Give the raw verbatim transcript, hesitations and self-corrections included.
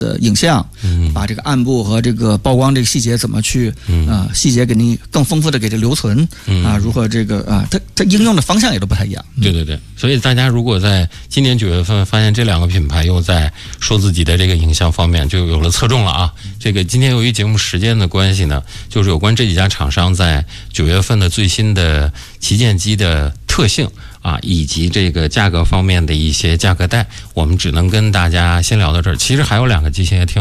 的影像，嗯，把这个暗部和这个曝光这个细节怎么去，嗯啊、呃，细节给你更丰富的给这留存，嗯啊，如何这个啊，它它应用的方向也都不太一样。嗯、 对对对，所以大家如果在今年九月份发现这两个品牌又在说自己的这个影像方面就有了侧重了啊，这个今天由于节目时间的关系呢，就是有关这几家厂商在九月份的最新的旗舰机的特性啊，以及这个价格方面的一些价格带，我们只能跟大家先聊到这儿。其实还有两个机型也挺有